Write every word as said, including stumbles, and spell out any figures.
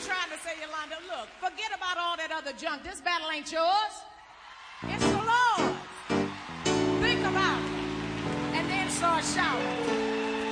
trying to say, Yolanda, look, forget about all that other junk. This battle ain't yours.